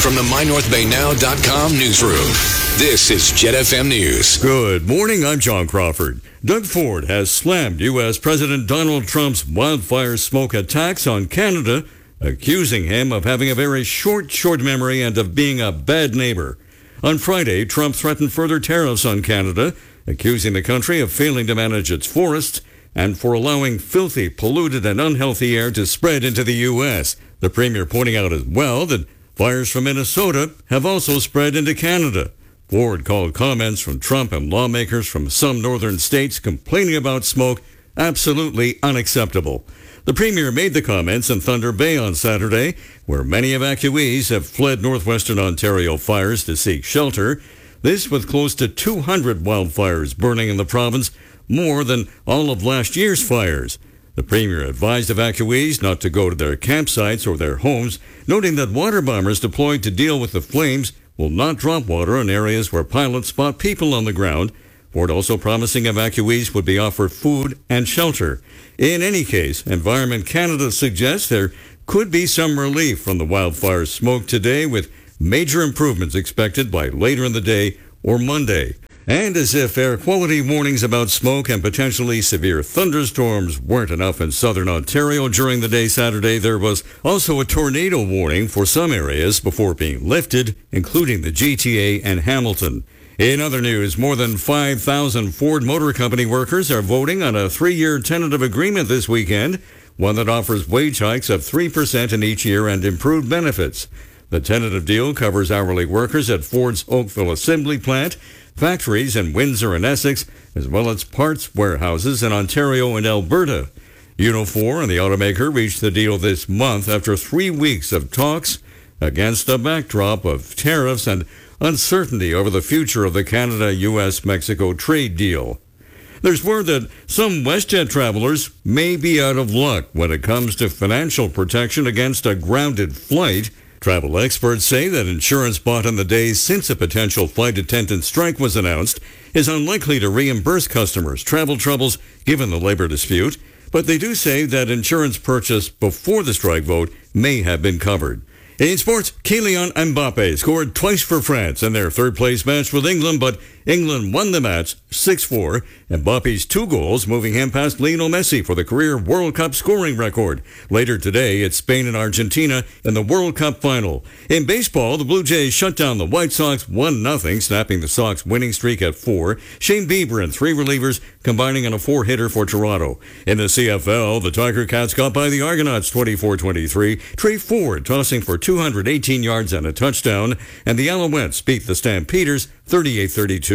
From the MyNorthBayNow.com newsroom, this is Jet FM News. Good morning, I'm John Crawford. Doug Ford has slammed U.S. President Donald Trump's wildfire smoke attacks on Canada, accusing him of having a very short memory and of being a bad neighbor. On Friday, Trump threatened further tariffs on Canada, accusing the country of failing to manage its forests and for allowing filthy, polluted, and unhealthy air to spread into the U.S. The premier pointing out as well that fires from Minnesota have also spread into Canada. Ford called comments from Trump and lawmakers from some northern states complaining about smoke absolutely unacceptable. The premier made the comments in Thunder Bay on Saturday, where many evacuees have fled northwestern Ontario fires to seek shelter. This with close to 200 wildfires burning in the province, more than all of last year's fires. The premier advised evacuees not to go to their campsites or their homes, noting that water bombers deployed to deal with the flames will not drop water in areas where pilots spot people on the ground. Ford also promising evacuees would be offered food and shelter. In any case, Environment Canada suggests there could be some relief from the wildfire smoke today, with major improvements expected by later in the day or Monday. And as if air quality warnings about smoke and potentially severe thunderstorms weren't enough in southern Ontario during the day Saturday, there was also a tornado warning for some areas before being lifted, including the GTA and Hamilton. In other news, more than 5,000 Ford Motor Company workers are voting on a 3-year tentative agreement this weekend, one that offers wage hikes of 3% in each year and improved benefits. The tentative deal covers hourly workers at Ford's Oakville Assembly Plant, factories in Windsor and Essex, as well as parts warehouses in Ontario and Alberta. Unifor and the automaker reached the deal this month after 3 weeks of talks against a backdrop of tariffs and uncertainty over the future of the Canada-U.S.-Mexico trade deal. There's word that some WestJet travelers may be out of luck when it comes to financial protection against a grounded flight. Travel experts say that insurance bought in the days since a potential flight attendant strike was announced is unlikely to reimburse customers' travel troubles given the labor dispute, but they do say that insurance purchased before the strike vote may have been covered. In sports, Kylian Mbappe scored twice for France in their third-place match with England, but England won the match 6-4. Mbappe's 2 goals moving him past Lionel Messi for the career World Cup scoring record. Later today, it's Spain and Argentina in the World Cup final. In baseball, the Blue Jays shut down the White Sox 1-0, snapping the Sox winning streak at 4. Shane Bieber and 3 relievers combining on a 4-hitter for Toronto. In the CFL, the Tiger Cats got by the Argonauts 24-23. Trey Ford tossing for 218 yards and a touchdown, and the Alouettes beat the Stampeders 38-32.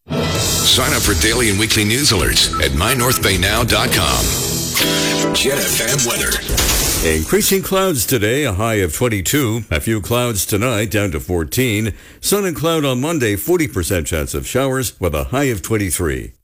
Sign up for daily and weekly news alerts at MyNorthBayNow.com. Jet FM weather. Increasing clouds today, a high of 22. A few clouds tonight, down to 14. Sun and cloud on Monday, 40% chance of showers with a high of 23.